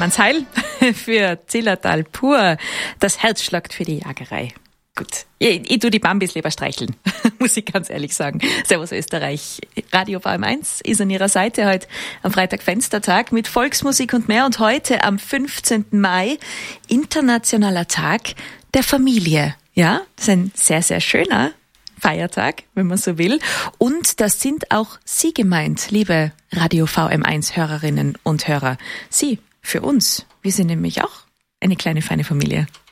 Clemens Heil für Zillertal pur. Das Herz schlagt für die Jagerei. Gut, ich tu die Bambis lieber streicheln, muss ich ganz ehrlich sagen. Servus Österreich. Radio VM1 ist an ihrer Seite heute am Freitag Fenstertag mit Volksmusik und mehr. Und heute am 15. Mai, internationaler Tag der Familie. Ja, das ist ein sehr, sehr schöner Feiertag, wenn man so will. Und das sind auch Sie gemeint, liebe Radio VM1-Hörerinnen und Hörer. Sie, für uns. Wir sind nämlich auch eine kleine, feine Familie.